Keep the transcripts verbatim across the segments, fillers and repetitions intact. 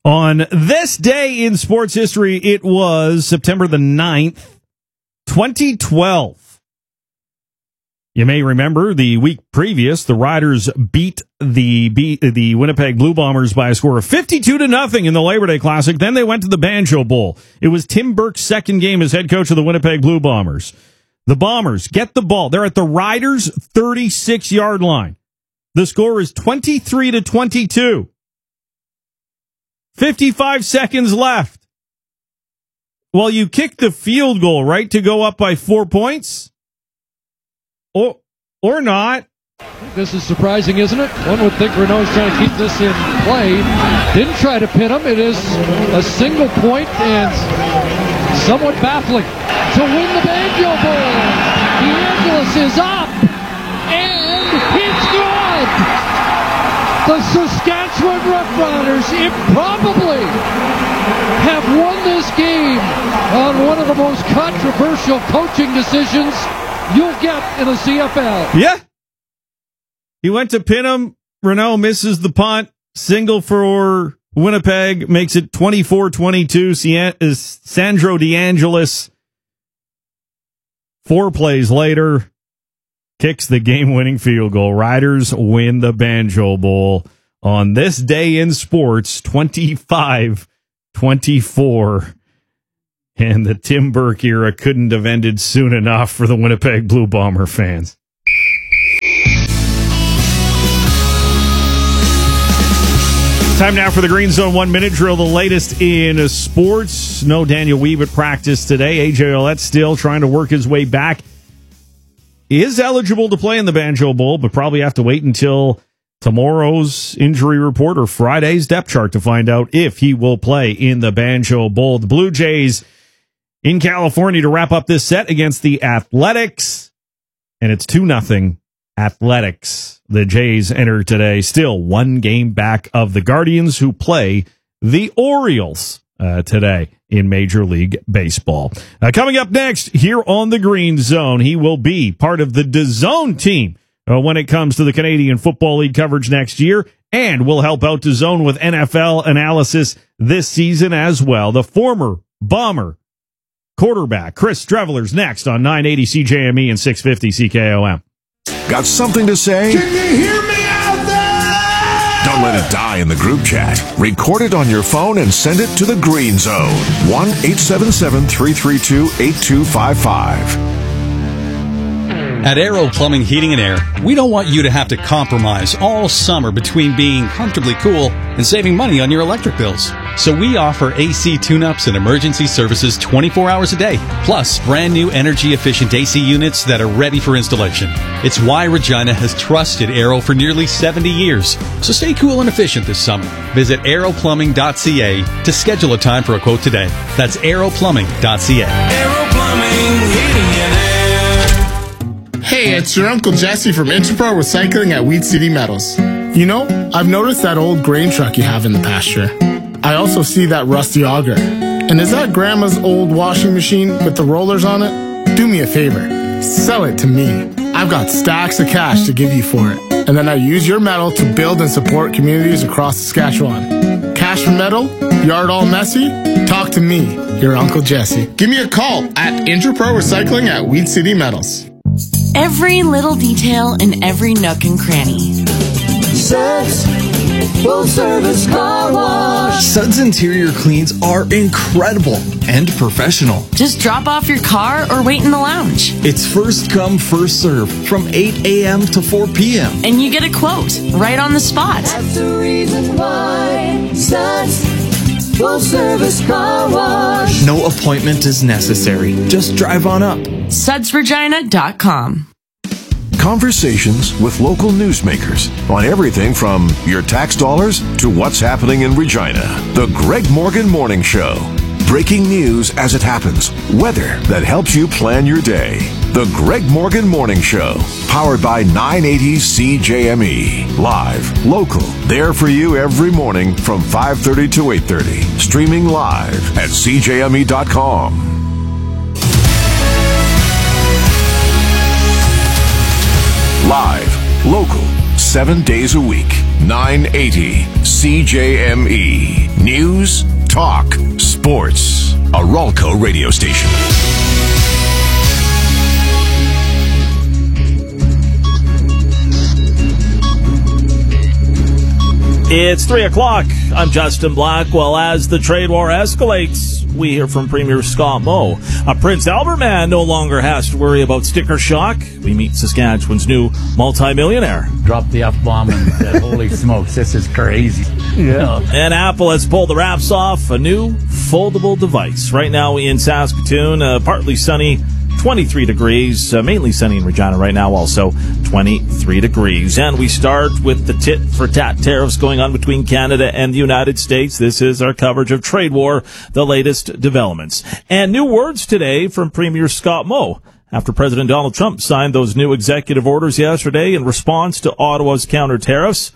On this day in sports history, it was September the ninth, twenty twelve. You may remember the week previous, the Riders beat the beat the Winnipeg Blue Bombers by a score of fifty-two to nothing in the Labor Day Classic. Then they went to the Banjo Bowl. It was Tim Burke's second game as head coach of the Winnipeg Blue Bombers. The Bombers get the ball. They're at the Riders' thirty-six-yard line. The score is twenty-three to twenty-two. fifty-five seconds left. Well, you kick the field goal, right, to go up by four points? Or, or not. This is surprising, isn't it? One would think Renault's trying to keep this in play. Didn't try to pin him. It is a single point and somewhat baffling. To win the Banjo Bowl, DeAngelis is up, and it's good! The Saskatchewan Roughriders improbably have won this game on one of the most controversial coaching decisions you'll get in the C F L. Yeah. He went to pin him. Renault misses the punt. Single for Winnipeg makes it twenty-four twenty-two. Sandro DeAngelis, four plays later, kicks the game-winning field goal. Riders win the Banjo Bowl on this day in sports, twenty-five twenty-four. And the Tim Burke era couldn't have ended soon enough for the Winnipeg Blue Bomber fans. Time now for the Green Zone one-minute drill, the latest in sports. No Daniel Weave at practice today. A J Ouellette still trying to work his way back. He is eligible to play in the Banjo Bowl, but probably have to wait until tomorrow's injury report or Friday's depth chart to find out if he will play in the Banjo Bowl. The Blue Jays in California to wrap up this set against the Athletics, and it's two nothing Athletics. The Jays enter today still one game back of the Guardians, who play the Orioles uh, today in Major League Baseball. Uh, coming up next here on the Green Zone, he will be part of the DAZN team uh, when it comes to the Canadian Football League coverage next year, and will help out DAZN with N F L analysis this season as well. The former Bomber quarterback Chris Streveler's next on nine eighty C J M E and six fifty C K O M. Got something to say? Can you hear me out there? Don't let it die in the group chat. Record it on your phone and send it to the Green Zone. one eight seven seven, three three two, eight two five five. At Aero Plumbing, Heating and Air, we don't want you to have to compromise all summer between being comfortably cool and saving money on your electric bills. So we offer A C tune-ups and emergency services twenty-four hours a day, plus brand new energy-efficient A C units that are ready for installation. It's why Regina has trusted Aero for nearly seventy years. So stay cool and efficient this summer. Visit aero plumbing dot c a to schedule a time for a quote today. That's aero plumbing dot c a. Aero Plumbing, Heating and Air. Hey, it's your Uncle Jesse from Interpro Recycling at Weed City Metals. You know, I've noticed that old grain truck you have in the pasture. I also see that rusty auger. And is that Grandma's old washing machine with the rollers on it? Do me a favor. Sell it to me. I've got stacks of cash to give you for it. And then I use your metal to build and support communities across Saskatchewan. Cash for metal? Yard all messy? Talk to me, your Uncle Jesse. Give me a call at Interpro Recycling at Weed City Metals. Every little detail in every nook and cranny. Suds Full Service Car Wash. Suds interior cleans are incredible and professional. Just drop off your car or wait in the lounge. It's first come, first serve from eight a.m. to four p.m. And you get a quote right on the spot. That's the reason why Suds Full Service Car Wash. No appointment is necessary. Just drive on up. suds regina dot com. Conversations with local newsmakers on everything from your tax dollars to what's happening in Regina. The Greg Morgan Morning Show. Breaking news as it happens. Weather that helps you plan your day. The Greg Morgan Morning Show. Powered by nine eighty C J M E. Live, local, there for you every morning from five thirty to eight thirty. Streaming live at c j m e dot com. Live, local, seven days a week. nine eighty C J M E. News, talk, sports. A Ralco radio station. It's three o'clock. I'm Justin Black. Well, as the trade war escalates, we hear from Premier Scott Moe. A Prince Albert man no longer has to worry about sticker shock. We meet Saskatchewan's new multimillionaire. Drop the F-bomb and said, holy smokes, this is crazy. Yeah. And Apple has pulled the wraps off a new foldable device. Right now in Saskatoon, uh, partly sunny, twenty-three degrees, uh, mainly sunny in Regina right now, also twenty-three degrees. And we start with the tit-for-tat tariffs going on between Canada and the United States. This is our coverage of trade war, the latest developments. And new words today from Premier Scott Moe after President Donald Trump signed those new executive orders yesterday in response to Ottawa's counter tariffs.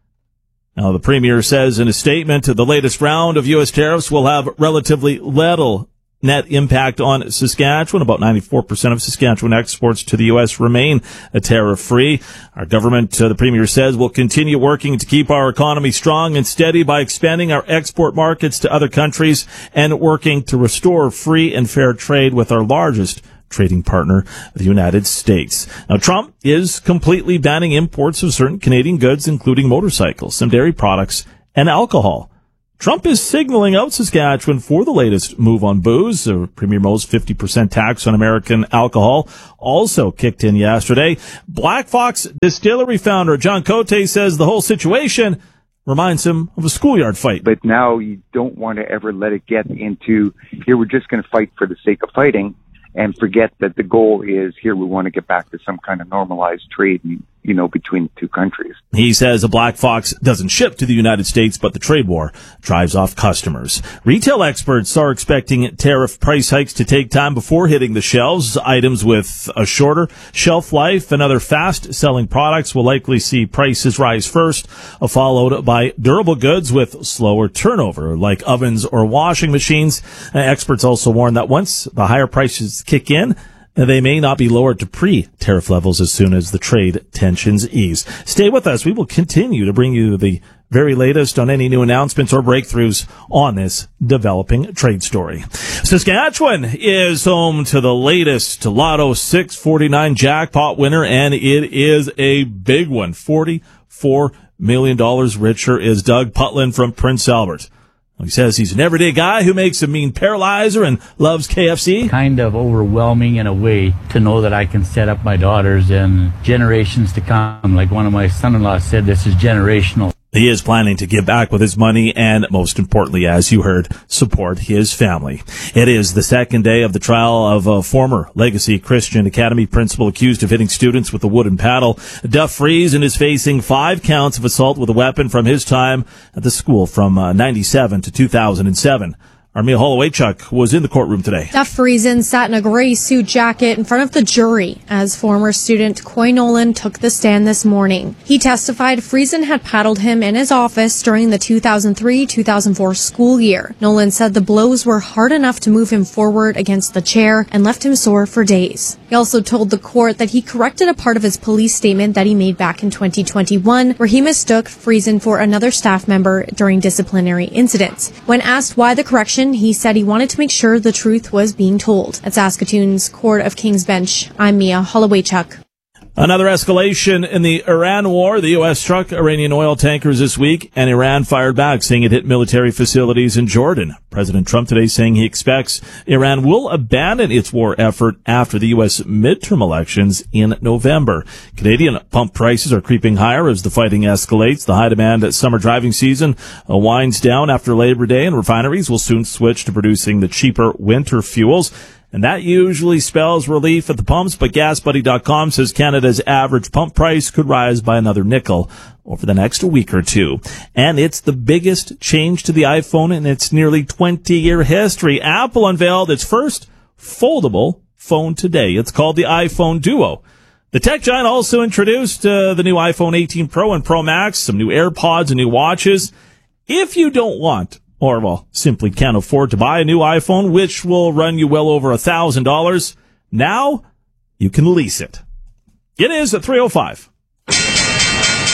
Now, the Premier says in a statement, the latest round of U S tariffs will have relatively little net impact on Saskatchewan. About ninety-four percent of Saskatchewan exports to the U S remain tariff-free. Our government, uh, the Premier says, will continue working to keep our economy strong and steady by expanding our export markets to other countries and working to restore free and fair trade with our largest trading partner, the United States. Now, Trump is completely banning imports of certain Canadian goods, including motorcycles, some dairy products, and alcohol. Trump is signaling out Saskatchewan for the latest move on booze. Uh, Premier Moe's fifty percent tax on American alcohol also kicked in yesterday. Black Fox Distillery founder John Cote says the whole situation reminds him of a schoolyard fight. But now you don't want to ever let it get into, here we're just going to fight for the sake of fighting, and forget that the goal is, here we want to get back to some kind of normalized trade, you know, between the two countries. He says a Black Fox doesn't ship to the United States, but the trade war drives off customers. Retail experts are expecting tariff price hikes to take time before hitting the shelves. Items with a shorter shelf life and other fast-selling products will likely see prices rise first, followed by durable goods with slower turnover, like ovens or washing machines. Experts also warn that once the higher prices kick in, they may not be lowered to pre-tariff levels as soon as the trade tensions ease. Stay with us. We will continue to bring you the very latest on any new announcements or breakthroughs on this developing trade story. Saskatchewan is home to the latest Lotto six forty-nine jackpot winner, and it is a big one. forty-four million dollars richer is Doug Putland from Prince Albert. He says he's an everyday guy who makes a mean paralyzer and loves K F C. Kind of overwhelming in a way to know that I can set up my daughters and generations to come. Like one of my son-in-laws said, this is generational. He is planning to give back with his money and, most importantly, as you heard, support his family. It is the second day of the trial of a former Legacy Christian Academy principal accused of hitting students with a wooden paddle. Duff Friesen is facing five counts of assault with a weapon from his time at the school from uh, ninety-seven to two thousand seven. Armia Holowaychuk was in the courtroom today. Duff Friesen sat in a gray suit jacket in front of the jury as former student Coy Nolan took the stand this morning. He testified Friesen had paddled him in his office during the two thousand three two thousand four school year. Nolan said the blows were hard enough to move him forward against the chair and left him sore for days. He also told the court that he corrected a part of his police statement that he made back in twenty twenty-one, where he mistook Friesen for another staff member during disciplinary incidents. When asked why the correction, he said he wanted to make sure the truth was being told. At Saskatoon's Court of King's Bench, I'm Mia Holowaychuk. Another escalation in the Iran war. The U S struck Iranian oil tankers this week, and Iran fired back, saying it hit military facilities in Jordan. President Trump today saying he expects Iran will abandon its war effort after the U S midterm elections in November. Canadian pump prices are creeping higher as the fighting escalates. The high-demand summer driving season winds down after Labor Day, and refineries will soon switch to producing the cheaper winter fuels. And that usually spells relief at the pumps, but gas buddy dot com says Canada's average pump price could rise by another nickel over the next week or two. And it's the biggest change to the iPhone in its nearly twenty-year history. Apple unveiled its first foldable phone today. It's called the iPhone Duo. The tech giant also introduced uh, the new iPhone eighteen Pro and Pro Max, some new AirPods and new watches. If you don't want or, well, simply can't afford to buy a new iPhone, which will run you well over one thousand dollars, now you can lease it. It is at three oh five.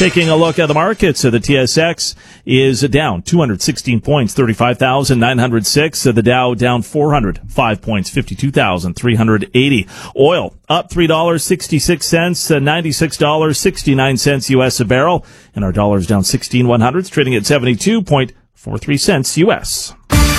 Taking a look at the markets, the T S X is down two hundred sixteen points, thirty-five thousand nine hundred six. The Dow down four hundred five points, fifty-two thousand three hundred eighty. Oil up three dollars and sixty-six cents, ninety-six dollars and sixty-nine cents U S a barrel. And our dollar's down sixteen one hundredths, trading at seventy-two point four three cents U S.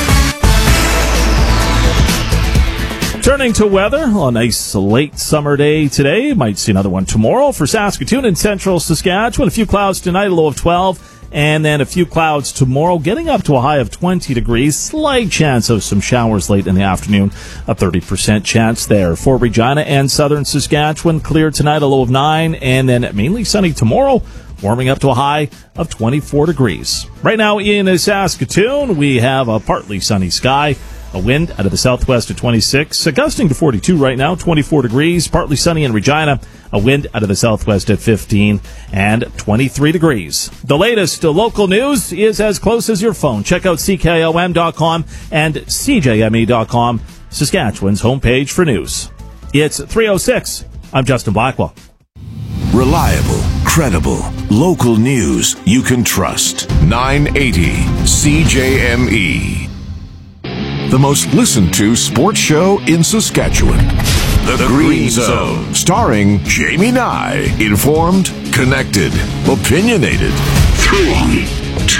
Turning to weather, a nice late summer day today. Might see another one tomorrow for Saskatoon and central Saskatchewan. A few clouds tonight, a low of twelve, and then a few clouds tomorrow, getting up to a high of twenty degrees. Slight chance of some showers late in the afternoon, a thirty percent chance there. For Regina and southern Saskatchewan, clear tonight, a low of nine, and then mainly sunny tomorrow, warming up to a high of twenty-four degrees. Right now in Saskatoon, we have a partly sunny sky. A wind out of the southwest at twenty-six, gusting to forty-two right now, twenty-four degrees, partly sunny in Regina. A wind out of the southwest at fifteen and twenty-three degrees. The latest local news is as close as your phone. Check out C K O M dot com and C J M E dot com, Saskatchewan's homepage for news. It's three oh six. I'm Justin Blackwell. Reliable, credible, local news you can trust. nine eighty C J M E. The most listened to sports show in Saskatchewan. The, the Green, Green Zone. Zone. Starring Jamie Nye. Informed, connected, opinionated. Three, two,